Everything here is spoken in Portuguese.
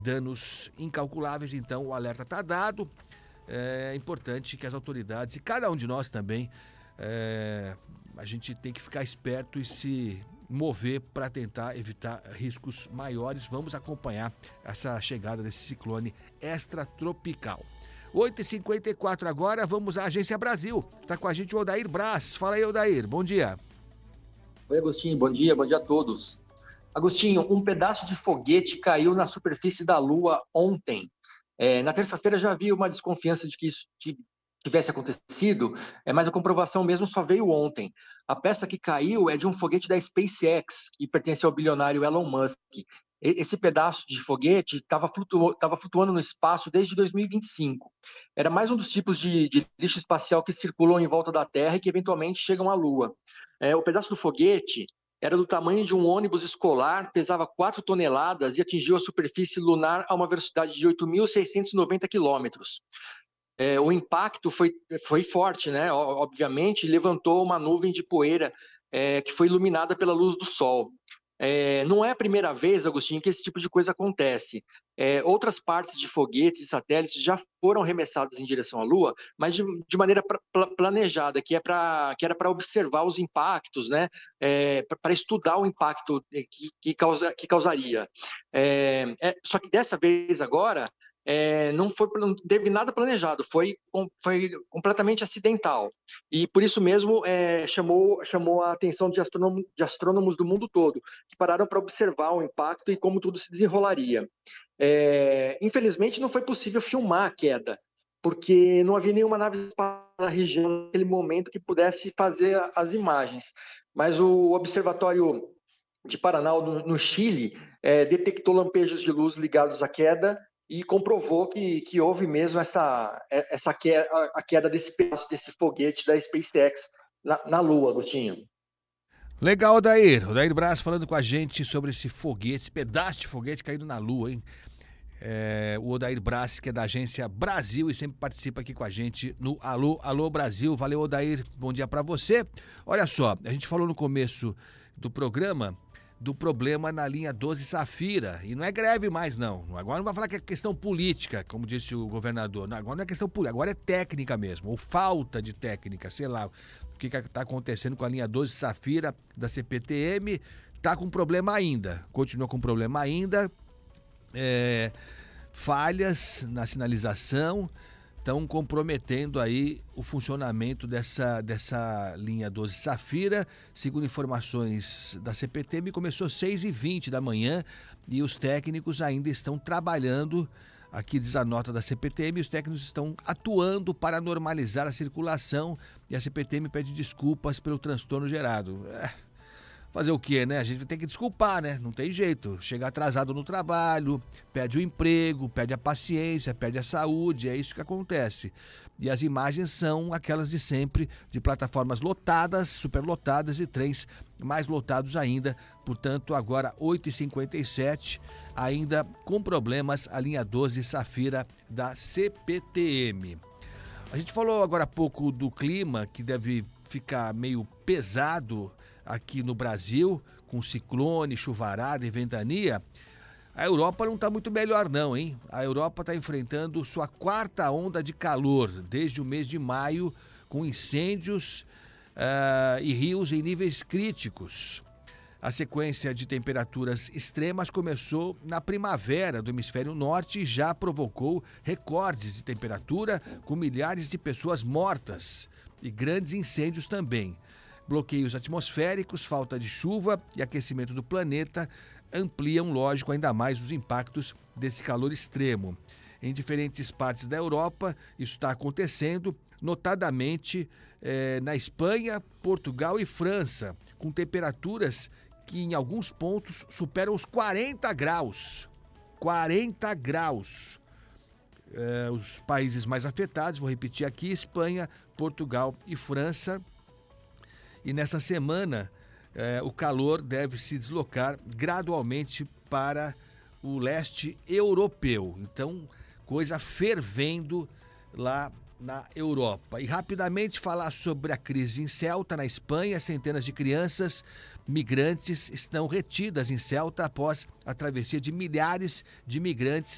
danos incalculáveis. Então o alerta está dado. É importante que as autoridades e cada um de nós também, a gente tem que ficar esperto e se mover para tentar evitar riscos maiores. Vamos acompanhar essa chegada desse ciclone extratropical. 8h54 agora, vamos à Agência Brasil. Está com a gente o Odair Braz. Fala aí, Odair, bom dia. Oi, Agostinho, bom dia a todos. Agostinho, um pedaço de foguete caiu na superfície da Lua ontem. Na terça-feira já havia uma desconfiança de que isso tivesse acontecido, mas a comprovação mesmo só veio ontem. A peça que caiu é de um foguete da SpaceX, que pertence ao bilionário Elon Musk. Esse pedaço de foguete estava flutuando no espaço desde 2025. Era mais um dos tipos de lixo espacial que circulam em volta da Terra e que eventualmente chegam à Lua. O pedaço do foguete era do tamanho de um ônibus escolar, pesava 4 toneladas e atingiu a superfície lunar a uma velocidade de 8.690 quilômetros. O impacto foi forte, né? Obviamente, levantou uma nuvem de poeira que foi iluminada pela luz do sol. Não é a primeira vez, Agostinho, que esse tipo de coisa acontece. Outras partes de foguetes e satélites já foram arremessadas em direção à Lua, mas de maneira planejada, que era para observar os impactos, né? Para estudar o impacto que causaria. Só que dessa vez agora, não teve nada planejado, foi completamente acidental. E por isso mesmo chamou a atenção de astrônomos do mundo todo, que pararam para observar o impacto e como tudo se desenrolaria. Infelizmente não foi possível filmar a queda, porque não havia nenhuma nave espacial na região naquele momento que pudesse fazer as imagens. Mas o Observatório de Paraná, no Chile, detectou lampejos de luz ligados à queda e comprovou que houve mesmo a queda desse pedaço desse foguete da SpaceX na Lua, Agostinho. Legal, Odair. Odair Braz falando com a gente sobre esse foguete, esse pedaço de foguete caído na Lua, hein? O Odair Braz, que é da Agência Brasil e sempre participa aqui com a gente no Alô Brasil. Valeu, Odair. Bom dia pra você. Olha só, a gente falou no começo do programa do problema na linha 12 Safira. E não é greve mais, não. Agora não vai falar que é questão política, como disse o governador. Não, agora não é questão política, agora é técnica mesmo, ou falta de técnica, sei lá. O que está acontecendo com a linha 12 Safira da CPTM? Está com problema ainda, continua com problema ainda. Falhas na sinalização estão comprometendo aí o funcionamento dessa linha 12 Safira. Segundo informações da CPTM, começou às 6h20 da manhã e os técnicos ainda estão trabalhando. Aqui diz a nota da CPTM, os técnicos estão atuando para normalizar a circulação e a CPTM pede desculpas pelo transtorno gerado. Fazer o quê, né? A gente tem que desculpar, né? Não tem jeito. Chegar atrasado no trabalho, perde o emprego, perde a paciência, perde a saúde, é isso que acontece. E as imagens são aquelas de sempre, de plataformas lotadas, superlotadas e trens mais lotados ainda. Portanto, agora 8h57, ainda com problemas, a linha 12 Safira da CPTM. A gente falou agora há pouco do clima, que deve ficar meio pesado aqui no Brasil, com ciclone, chuvarada e ventania. A Europa não está muito melhor não, hein? A Europa está enfrentando sua 4ª onda de calor desde o mês de maio, com incêndios e rios em níveis críticos. A sequência de temperaturas extremas começou na primavera do hemisfério norte e já provocou recordes de temperatura, com milhares de pessoas mortas e grandes incêndios também. Bloqueios atmosféricos, falta de chuva e aquecimento do planeta ampliam, lógico, ainda mais os impactos desse calor extremo. Em diferentes partes da Europa, isso está acontecendo, notadamente na Espanha, Portugal e França, com temperaturas que em alguns pontos superam os 40 graus. 40 graus. Os países mais afetados, vou repetir aqui, Espanha, Portugal e França. E nessa semana, o calor deve se deslocar gradualmente para o leste europeu. Então, coisa fervendo lá na Europa. E rapidamente falar sobre a crise em Ceuta, na Espanha. Centenas de crianças migrantes estão retidas em Ceuta após a travessia de milhares de migrantes